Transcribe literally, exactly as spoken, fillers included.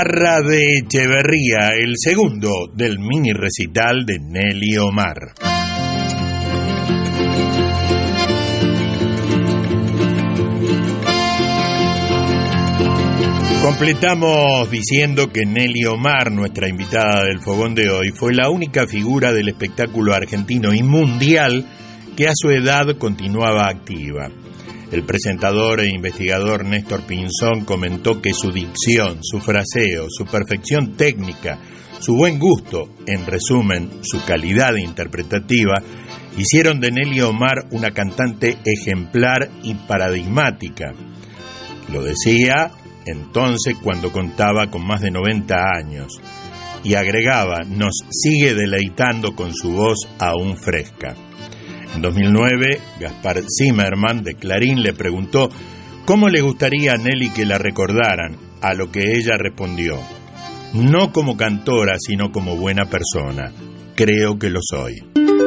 Parra de Echeverría, el segundo del mini recital de Nelly Omar. Completamos diciendo que Nelly Omar, nuestra invitada del fogón de hoy, fue la única figura del espectáculo argentino y mundial que a su edad continuaba activa. El presentador e investigador Néstor Pinzón comentó que su dicción, su fraseo, su perfección técnica, su buen gusto, en resumen, su calidad interpretativa, hicieron de Nelly Omar una cantante ejemplar y paradigmática. Lo decía entonces cuando contaba con más de noventa años y agregaba, nos sigue deleitando con su voz aún fresca. En dos mil nueve, Gaspar Zimmerman de Clarín le preguntó cómo le gustaría a Nelly que la recordaran, a lo que ella respondió, no como cantora, sino como buena persona. Creo que lo soy.